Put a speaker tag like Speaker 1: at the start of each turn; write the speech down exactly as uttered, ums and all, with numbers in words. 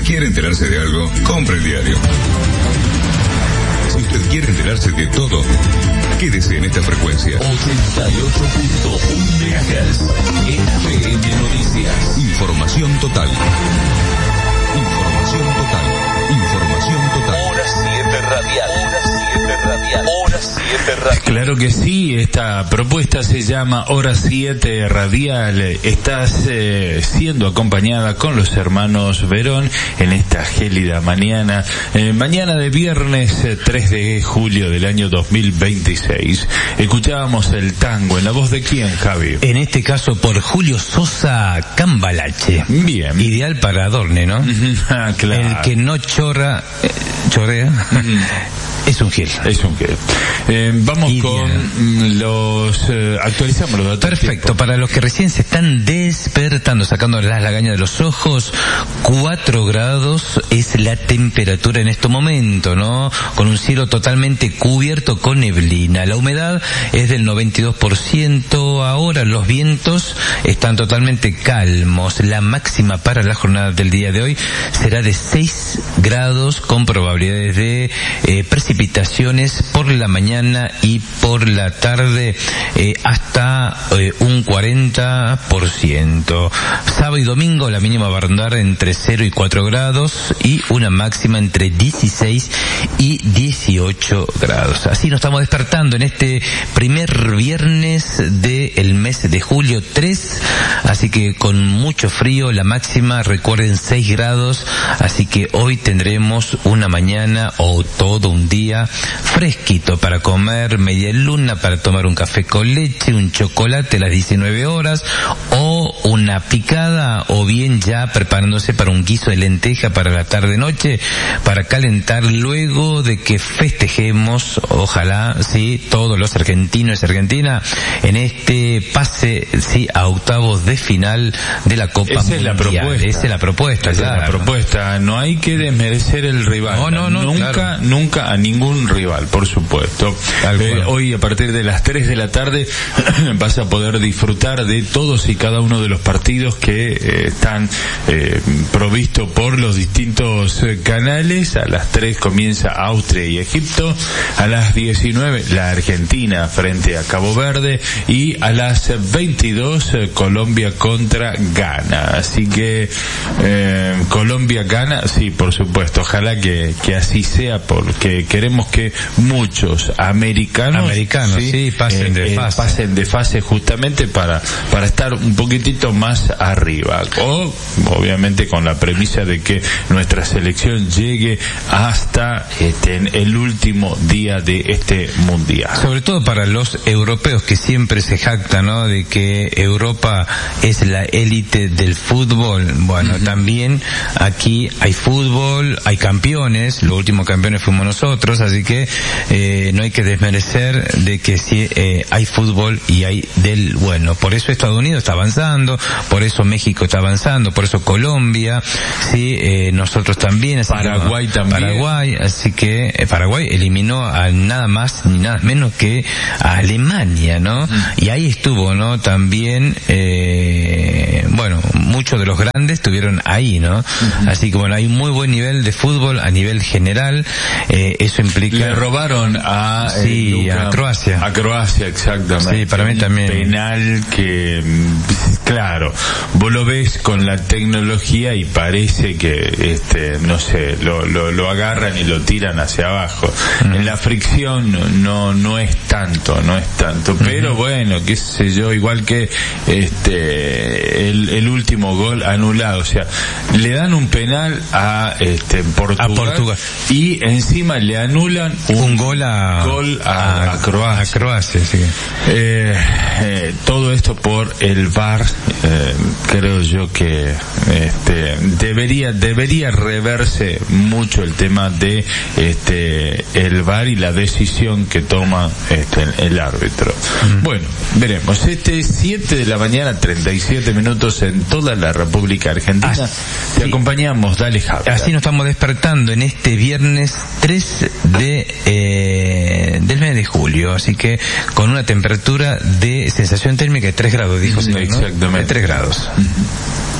Speaker 1: usted quiere enterarse de algo, compre el diario. Si usted quiere enterarse de todo, quédese en esta frecuencia.
Speaker 2: ochenta y ocho punto uno megahertz. F M Noticias.
Speaker 1: Información total. Información total. Información total.
Speaker 2: Hora siete radial. Hora siete radial. Hora siete radial.
Speaker 3: Claro que sí, esta propuesta se llama Hora siete Radial. Estás eh, siendo acompañada con los hermanos Verón en esta gélida mañana, eh, mañana de viernes eh, tres de julio del año dos mil veintiséis. Escuchábamos el tango, ¿en la voz de quién, Javi?
Speaker 4: En este caso por Julio Sosa Cambalache.
Speaker 3: Bien.
Speaker 4: Ideal para Adorne, ¿no?
Speaker 3: Ah, claro.
Speaker 4: El que no chorra, eh, chorrea, es un gil.
Speaker 3: Es un gil. Eh, vamos
Speaker 4: Ideal.
Speaker 3: con los... Eh, actualizamos los datos.
Speaker 4: Perfecto, para los que recién se están despertando, sacando las lagañas de los ojos, cuatro grados es la temperatura en este momento, ¿no? Con un cielo totalmente cubierto con neblina. La humedad es del noventa y dos por ciento. Ahora los vientos están totalmente calmos. La máxima para la jornada del día de hoy será de seis grados con probabilidades de eh, precipitaciones por la mañana y por la tarde eh, hasta eh, un cuarenta por ciento. Sábado y domingo la mínima va a rondar entre cero y cuatro grados y una máxima entre dieciséis y dieciocho grados. Así nos estamos despertando en este primer viernes del mes de julio tres, así que con mucho frío, la máxima recuerden seis grados, así que hoy tendremos una mañana o todo un día fresquito para comer media luna, para tomar un café con leche, un chocolate a las diecinueve horas o una picada, o bien ya preparándose para un guiso de lenteja para la tarde-noche, para calentar luego de que festejemos, ojalá, sí, todos los argentinos y argentinas en este pase, sí, a octavos de final de la Copa
Speaker 3: Esa
Speaker 4: Mundial.
Speaker 3: Es la propuesta.
Speaker 4: Esa es la propuesta,
Speaker 3: Esa
Speaker 4: claro.
Speaker 3: es la propuesta. No hay que desmerecer el rival.
Speaker 4: No, no, no,
Speaker 3: nunca,
Speaker 4: claro.
Speaker 3: nunca a ningún rival, por supuesto. Eh, hoy a partir de las tres de la tarde vas a poder disfrutar de todos y cada uno de los partidos que eh, están eh, provistos por los distintos eh, canales. A las tres comienza Austria y Egipto, a las diecinueve la Argentina frente a Cabo Verde y a las veintidós eh, Colombia contra Ghana. Así que eh, Colombia gana, sí, por supuesto. Ojalá que, que así sea, porque queremos que muchos americanos,
Speaker 4: Americanos, sí, sí, pasen de
Speaker 3: eh,
Speaker 4: fase.
Speaker 3: pasen de fase justamente para para estar un poquitito más arriba, o obviamente con la premisa de que nuestra selección llegue hasta este, en el último día de este mundial.
Speaker 4: Sobre todo para los europeos que siempre se jactan, ¿no?, de que Europa es la élite del fútbol. Bueno, uh-huh. También aquí hay fútbol, hay campeones, los últimos campeones fuimos nosotros, así que eh, no hay que desmerecer de que sí eh, hay fútbol y hay del bueno. Por eso Estados Unidos está avanzando, por eso México está avanzando, por eso Colombia, sí, eh, nosotros también. Así
Speaker 3: Paraguay
Speaker 4: que,
Speaker 3: también.
Speaker 4: Paraguay, así que eh, Paraguay eliminó a nada más ni nada menos que a Alemania, ¿no? Mm. Y ahí estuvo, ¿no? También, eh, bueno, muchos de los grandes estuvieron ahí, ¿no? Uh-huh. Así que bueno, hay muy buen nivel de fútbol a nivel general, eh, eso implica...
Speaker 3: Le robaron a...
Speaker 4: Sí,
Speaker 3: eh,
Speaker 4: a Croacia.
Speaker 3: A Croacia, exactamente.
Speaker 4: Sí, para mí también.
Speaker 3: Un penal que, claro, vos lo ves con la tecnología y parece que, este, no sé, lo, lo, lo agarran y lo tiran hacia abajo. Uh-huh. En la fricción no, no es tanto, no es tanto. Uh-huh. Pero bueno, qué sé yo, igual que, este, el, el último gol anulado, o sea, le dan un penal a, este, Portugal,
Speaker 4: a Portugal.
Speaker 3: Y encima le anulan un,
Speaker 4: un gol a,
Speaker 3: gol a, a, a Croacia.
Speaker 4: A Croacia, sí.
Speaker 3: Eh, eh, todo esto por el V A R, eh, creo yo que este debería debería reverse mucho el tema de este el V A R y la decisión que toma este el árbitro. Mm. Bueno, veremos. Este siete de la mañana, treinta y siete minutos en toda la República Argentina. Ah, Te sí. acompañamos, dale, Javi.
Speaker 4: Así nos estamos despertando en este viernes tres de eh, del mes de julio, así que con una temperatura de sensación térmica de tres grados, dijo señor, ¿no?
Speaker 3: Exactamente.
Speaker 4: De tres grados.